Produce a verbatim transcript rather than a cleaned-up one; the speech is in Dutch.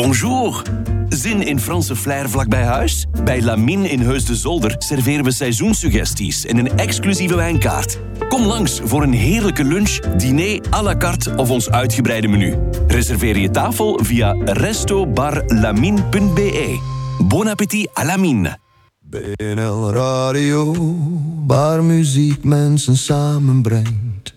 Bonjour. Zin in Franse flair vlak bij huis? Bij Lamine in Heus de Zolder serveren we seizoenssuggesties en een exclusieve wijnkaart. Kom langs voor een heerlijke lunch, diner à la carte of ons uitgebreide menu. Reserveer je tafel via resto bar lamine punt be. Bon appétit à Lamine. B N L Radio, waar muziek mensen samenbrengt.